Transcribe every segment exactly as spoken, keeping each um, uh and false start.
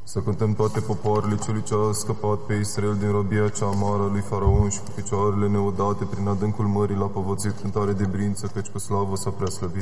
Să cântăm toate popoarele celui ce a scăpat pe Israel din robia cea amară a lui Faraon și cu picioarele neodate prin adâncul mării l-a povățuit cântare de brință, căci cu slavă s-a preaslăvit.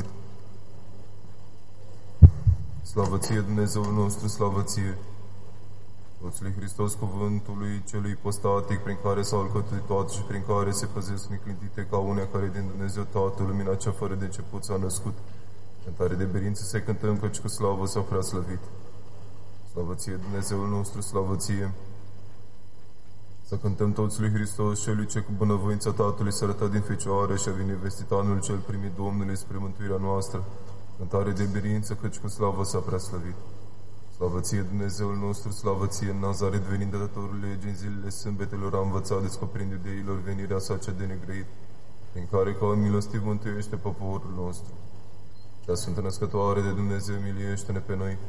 Slavă ție, Dumnezeul nostru, slavă ție! Toți lui Hristos, cuvântului celui ipostatic, prin care s-au alcătuit toate și prin care se păzesc neclintite ca unea care din Dumnezeu Tatăl, lumina cea fără de început s-a născut. Cântare de berință să cântăm, căci cu slavă s-a preaslăvit. Slavă ție, Dumnezeul nostru, slavă ție! Să cântăm toți lui Hristos, celui ce cu bunăvoința Tatălui s-a arătat din Fecioară și a vestit anul cel primit Domnului spre mântuirea noastră. Cântare de berință, căci cu slavă s-a preaslăvit. Slavă ție, Dumnezeul nostru, slavă ție! În Nazaret, venind dătătorul legii, în zilele sâmbetelor, a învățat, descoperind iudeilor venirea sa cea de negrăit, prin care ca un milostiv mântuiește poporul nostru. Cea Sfântă Născătoare de Dumnezeu, miliește-ne pe noi!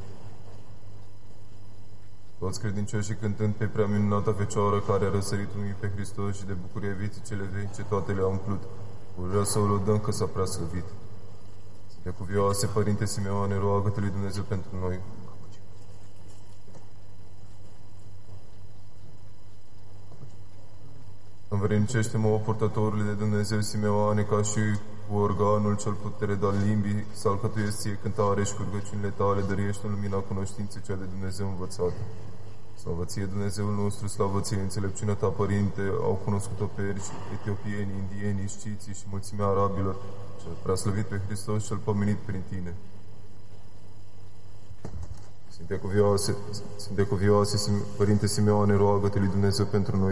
Toți credincioșii cântând pe prea minunata Fecioară care a răsărit unii pe Hristos și de bucuria vieții cele vechi ce toate le-au umplut, pururea să o lăudăm că s-a preaslăvit. Sfânte cuvioase, Părinte Simeone, roagă-te lui Dumnezeu pentru noi. Învrednicește-mă, o purtătorule de Dumnezeu Simeone, ca și cu organul cel putere de-al limbii, să alcătuiesc ție cântare și cu rugăciunile tale, dăruiește în lumina cunoștinței cea de Dumnezeu învățată. Slavă ție, Dumnezeul nostru, slavă ție! Înțelepciunea ta, Părinte, au cunoscut-o perși, etiopienii, indienii, sciții și mulțimea arabilor, cel preaslăvit pe Hristos, cel pomenit prin tine. Sfinte cuvioase, Sfinte cuvioase, Părinte Simeone, roagă-te lui Dumnezeu pentru noi.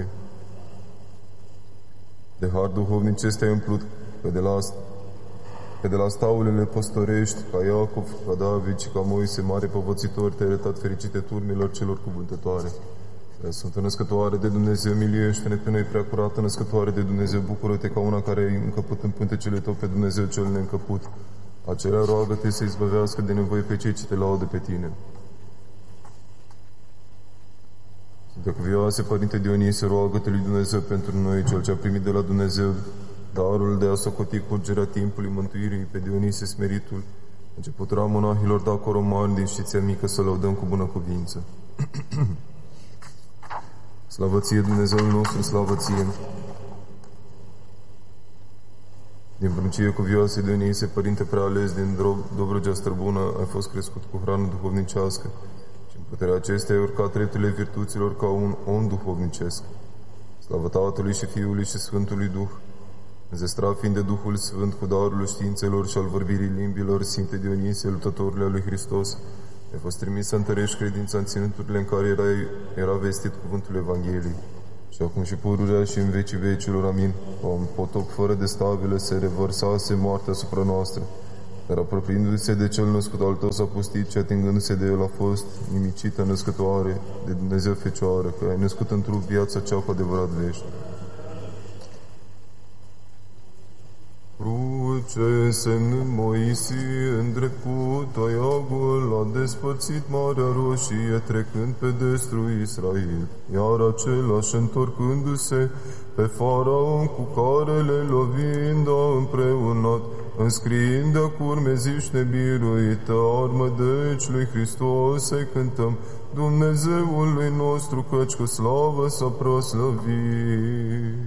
De har duhovnicesc te-ai umplut, că de la, că de la staulele păstorești, ca Iacov, ca David și ca Moise, mare povățitor, te-ai arătat fericite turmilor celor cuvântătoare. Prea Sfântă Născătoare de Dumnezeu, miliește-ne pe noi, prea curată Născătoare de Dumnezeu, bucură-te ca una care ai încăput în pântecele tău pe Dumnezeu cel neîncăput. Acelea roagă-te să izbăvească de nevoie pe cei ce te laudă pe tine. Sfântă cuvioase, Părinte Dionisie, roagă-te lui Dumnezeu pentru noi, cel ce a primit de la Dumnezeu darul de a socoti curgerea timpului mântuirii pe Dionisie smeritul, începutura monahilor dacoromani din Știția Mică, să lăudăm cu bună cuvință. Slavă ție, Dumnezeul nostru, slavă ție! Din pruncie cuvioase Dionisie, Părinte preales din Dobrogea Străbună, ai fost crescut cu hrană duhovnicească și în puterea acestea ai urcat treptele virtuților ca un om duhovnicesc. Slavă Tatălui și Fiului și Sfântului Duh! Înzestrat fiind de Duhul Sfânt cu darul științelor și al vorbirii limbilor, Sfinte Dionisie, luptătorule al lui Hristos, ai fost trimis să întărești credința în ținuturile în care era, era vestit cuvântul Evangheliei. Și acum și pururea și în vecii vecilor, amin. Ca un potop fără de stabile se revărsase moartea asupra noastră, dar apropiindu-se de cel născut al tău s-a pustit și atingându-se de el a fost nimicită Născătoare de Dumnezeu Fecioară, că ai născut într-o viață cea cu adevărat veșnic. Cruce semnând Moisie, îndrept cu toiagul, a despărțit Marea Roșie, trecând pe destru Israel. Iar același, întorcându-se pe Faraon, cu care le lovind a împreunat, înscriind de curmeziși nebiruită armă, deci lui Hristos să-i cântăm, Dumnezeului nostru, căci cu slavă s-a proslăvit.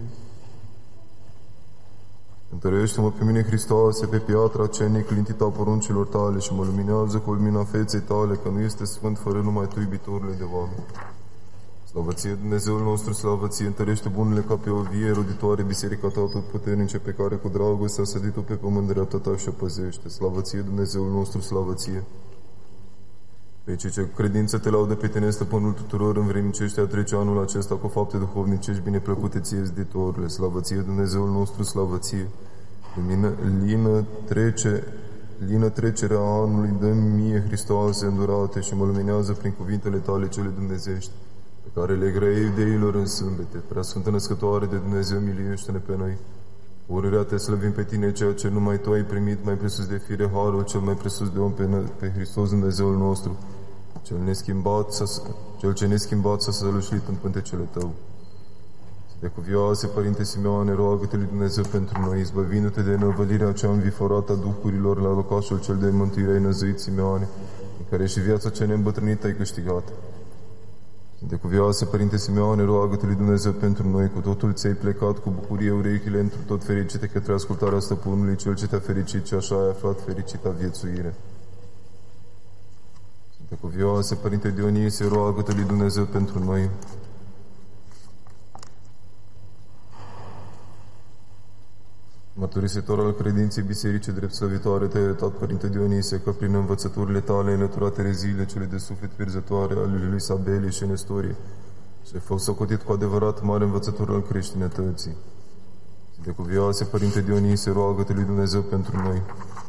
Întărește-mă pe mine, Hristoase, pe piatra cea neclintită a poruncilor tale și mă luminează cu lumina feței tale, că nu este sfânt fără numai tu, iubitorule de oameni. Slavă ție, Dumnezeul nostru, slavă ție! Întărește bunele ca pe o vie roditoare biserica ta atotputernice, pe care cu dragoste a sădit-o pe pământ dreapta ta și o păzește. Slavă ție, Dumnezeul nostru, slavă ție! Pe cei ce credință te laudă pe tine, stăpânul tuturor, învrednicește a trece anul acesta cu fapte duhovnicești bineplăcute ție, ziditorule. Slavă ție, Dumnezeul nostru, slavă ție! Lumină, lină, trece, lină trecerea anului, dă-mi mie, Hristoase, îndurate și mă luminează prin cuvintele tale cele dumnezești, pe care le grăie iudeilor în sâmbete. Prea Sfântă Născătoare de Dumnezeu, miliește-ne pe noi! Pururea te slăvim pe tine, ceea ce numai tu ai primit, mai presus de fire, harul cel mai presus de om, pe, pe Hristos Dumnezeul nostru, cel, neschimbat, să, cel ce neschimbat s-a sălășit în pântecele tău. De cuvioase, Părinte Simeone, roagă-te lui Dumnezeu pentru noi, izbăvindu-te de năvălirea cea înviforată a duhurilor la locașul cel de mântuire ai năzuit, Simeone, în care și viața cea neîmbătrânită ai câștigat. Sfinte Părinte Simeone, roagă-te lui Dumnezeu pentru noi, cu totul ți-ai plecat cu bucurie urechile într tot fericite către ascultarea stăpânului, cel ce te-a fericit și așa ai aflat fericita viețuire. Sfinte Cuvioase Părinte Dionisie, roagă-te lui Dumnezeu pentru noi. Mărturisitor al credinței Bisericii drept slăvitoare, te-ai arătat, Părinte Dionisie, că prin învățăturile tale ai înlăturat ereziile cele de suflet pierzătoare ale lui Sabeli și Nestorie și ai fost socotit cu adevărat mare învățător al creștinătății. Sfinte Cuvioase Părinte Dionisie, roagă-te lui Dumnezeu pentru noi.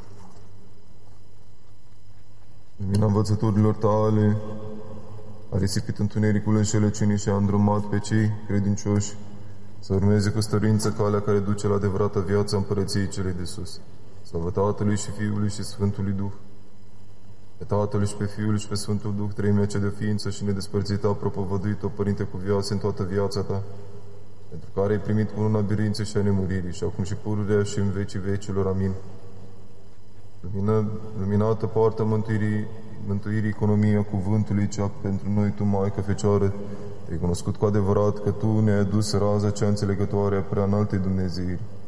Lumina învățăturilor tale a risipit întunericul înșelăciunii și a îndrumat pe cei credincioși să urmeze cu stăruință calea care duce la adevărata viața Împărăției celei de sus. Slavă Tatălui și Fiului și Sfântului Duh. Pe Tatălui și pe Fiul și pe Sfântul Duh, treimea cea de ființă și nedespărțită a propovăduit-o, Părinte Cuvioase, în toată viața ta, pentru care ai primit cu una biruință și a nemuririi, și acum și pururea și în vecii vecilor. Amin. Lumină, luminată poarta mântuirii, mântuirii economia cuvântului, cea pentru noi, Tu, Maică Fecioară, te-ai cunoscut cu adevărat că Tu ne-ai adus raza cea înțelegătoare a prea înaltei Dumnezeiri.